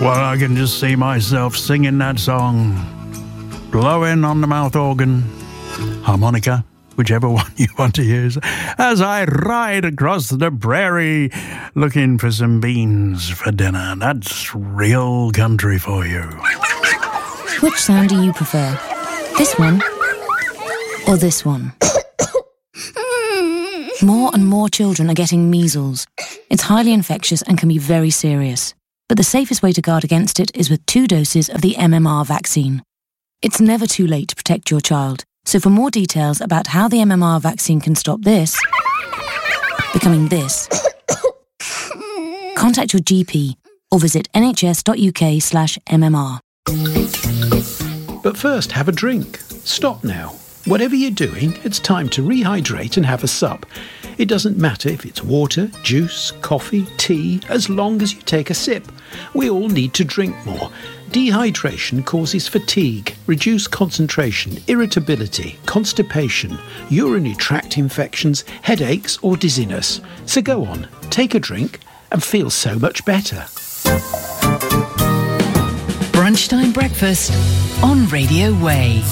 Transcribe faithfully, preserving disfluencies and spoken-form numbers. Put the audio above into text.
Well, I can just see myself singing that song, blowing on the mouth organ, harmonica, whichever one you want to use, as I ride across the prairie looking for some beans for dinner. That's real country for you. Which sound do you prefer? This one or this one? More and more children are getting measles. It's highly infectious and can be very serious. But the safest way to guard against it is with two doses of the M M R vaccine. It's never too late to protect your child. So for more details about how the M M R vaccine can stop this becoming this, contact your G P or visit nhs.uk slash MMR. But first, have a drink. Stop now. Whatever you're doing, it's time to rehydrate and have a sup. It doesn't matter if it's water, juice, coffee, tea, as long as you take a sip. We all need to drink more. Dehydration causes fatigue, reduced concentration, irritability, constipation, urinary tract infections, headaches or dizziness. So go on, take a drink and feel so much better. Brunchtime breakfast on Radio Way.